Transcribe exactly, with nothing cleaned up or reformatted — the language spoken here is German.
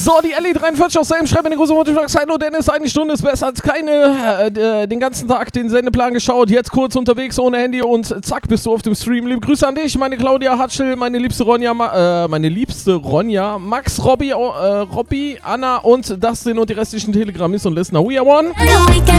So, die Ellie dreiundvierzig aus Selm schreibt in die große Runde, hallo Dennis, eine Stunde ist besser als keine, äh, den ganzen Tag den Sendeplan geschaut, jetzt kurz unterwegs ohne Handy und zack, bist du auf dem Stream. Liebe Grüße an dich, meine Claudia Hatschel, meine liebste Ronja, Ma- äh, meine liebste Ronja, Max, Robby, äh, Robby, Anna und Dustin und die restlichen Telegrammisten und Listener. We are one.